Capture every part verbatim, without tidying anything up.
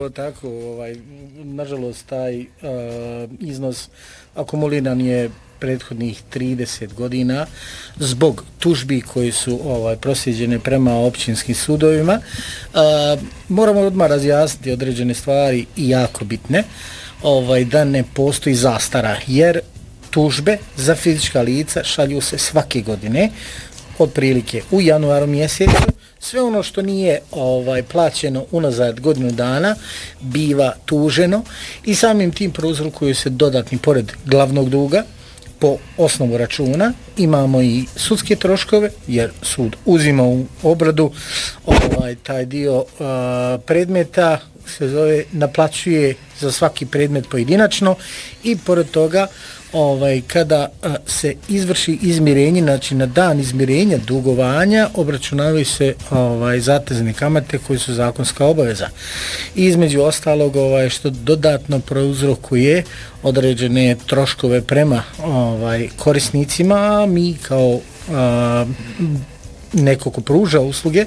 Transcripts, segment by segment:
Tako, ovaj, nažalost, taj uh, iznos akumuliran je prethodnih trideset godina zbog tužbi koji su ovaj, proslijeđene prema općinskim sudovima. Uh, moramo odmah razjasniti određene stvari i jako bitne, ovaj, da ne postoji zastara, jer tužbe za fizička lica šalju se svake godine, otprilike u januaru mjesecu. Sve ono što nije ovaj plaćeno unazad godinu dana biva tuženo i samim tim prouzrokuju se dodatni, pored glavnog duga, po osnovu računa imamo i sudske troškove, jer sud uzima u obradu ovaj taj dio uh, predmeta, se zove, naplaćuje za svaki predmet pojedinačno i pored toga ovaj kada a, se izvrši izmirenje, znači na dan izmirenja dugovanja obračunavaju se ovaj zatezne kamate koje su zakonska obaveza. I između ostalog ovaj što dodatno prouzrokuje određene troškove prema ovaj korisnicima, mi kao a, neko ko pruža usluge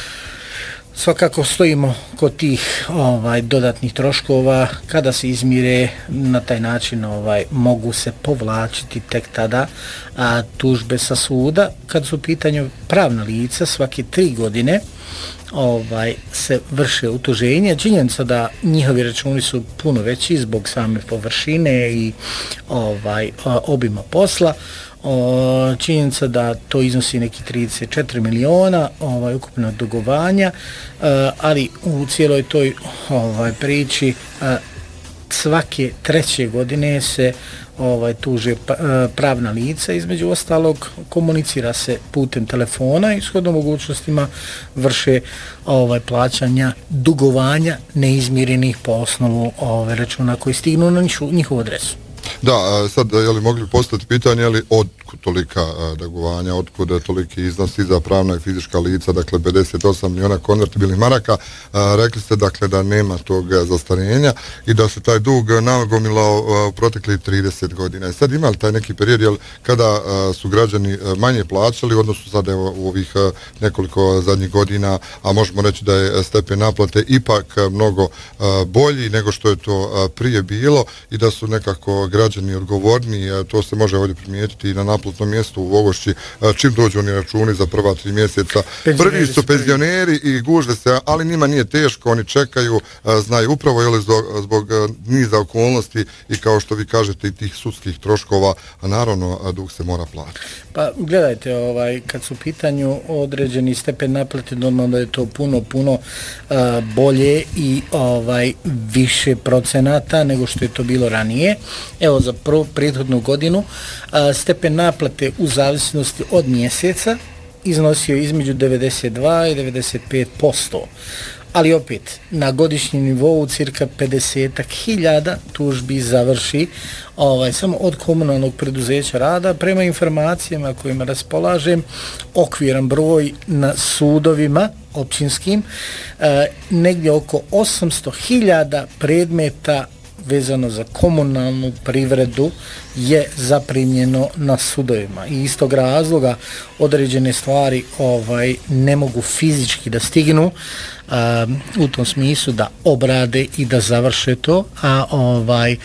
svakako stojimo kod tih ovaj dodatnih troškova. Kada se izmire na taj način ovaj mogu se povlačiti tek tada a, tužbe sa suda. Kad su u pitanju pravna lica, svake tri godine ovaj se vrše utuženje. Činjenica da njihovi računi su puno veći zbog same površine i ovaj obima posla. O, činjenica da to iznosi neki trideset četiri miliona ovaj ukupno dugovanja, e, ali u cijeloj toj ovaj priči e, svake treće godine se ovaj tuže pravna lica, između ostalog komunicira se putem telefona i shodno mogućnostima vrše ovaj plaćanja dugovanja neizmirenih po osnovu ovaj računa koji stignu na njihovu adresu. Da, sad je li mogli postaviti pitanje, je li otkud tolika dugovanja, otkud toliki iznosi za pravna i fizička lica, dakle pedeset osam miliona konvertibilnih maraka. Rekli ste dakle da nema tog zastarenja i da se taj dug nagomilao u proteklih trideset godina. I sad ima li taj neki period jel, kada su građani manje plaćali, odnosno sad evo, u ovih nekoliko zadnjih godina, a možemo reći da je stepen naplate ipak mnogo bolji nego što je to prije bilo i da su nekako građani odgovorni, to se može ovdje primijetiti i na naplatnom mjestu u Vogošći, čim dođu oni računi za prva tri mjeseca. Prvi su penzioneri i gužve se, ali njima nije teško, oni čekaju, znaju upravo je li zbog, zbog niza okolnosti i kao što vi kažete i tih sudskih troškova, a naravno dug se mora platiti. Pa gledajte, ovaj, kad su u pitanju određeni stepen naplate, normalno da je to puno, puno uh, bolje i ovaj više procenata nego što je to bilo ranije. Evo, za prvu prethodnu godinu a, stepen naplate u zavisnosti od mjeseca iznosio između devedeset dva i devedeset pet posto. Ali opet, na godišnjem nivou cirka pedeset hiljada tužbi završi ovaj, samo od komunalnog preduzeća rada. Prema informacijama kojima raspolažem, okviran broj na sudovima općinskim, e, negdje oko osamsto hiljada predmeta vezano za komunalnu privredu je zaprimljeno na sudovima i iz tog razloga određene stvari ovaj ne mogu fizički da stignu um, u tom smislu da obrade i da završe to, a ovaj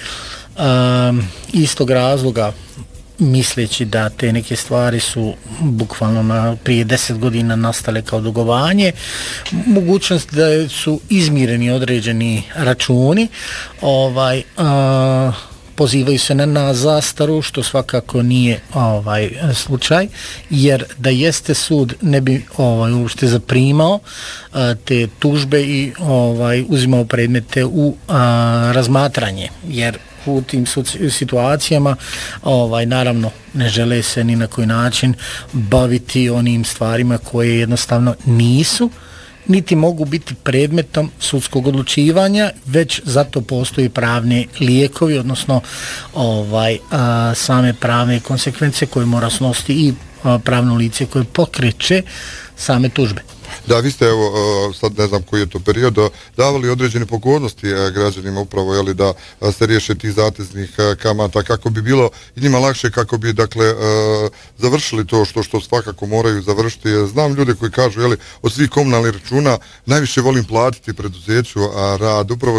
um, iz tog razloga misleći da te neke stvari su bukvalno na prije deset godina nastale kao dugovanje, mogućnost da su izmireni određeni računi, ovaj a, pozivaju se na, na zastaru, što svakako nije ovaj slučaj, jer da jeste sud ne bi ovaj uopšte zaprimao a, te tužbe i ovaj uzimao predmete u a, razmatranje, jer u tim situacijama ovaj naravno ne žele se ni na koji način baviti onim stvarima koje jednostavno nisu niti mogu biti predmetom sudskog odlučivanja, već zato postoji pravni lijekovi, odnosno ovaj a, same pravne konsekvence koje mora snositi i a, pravno lice koje pokreće same tužbe. Da, vi ste, evo, sad ne znam koji je to period, davali određene pogodnosti građanima upravo, jeli, da se riješe tih zateznih kamata, kako bi bilo i njima lakše, kako bi, dakle, završili to što što svakako moraju završiti. Znam ljude koji kažu, jeli, od svih komunalnih računa najviše volim platiti preduzeću rad, upravo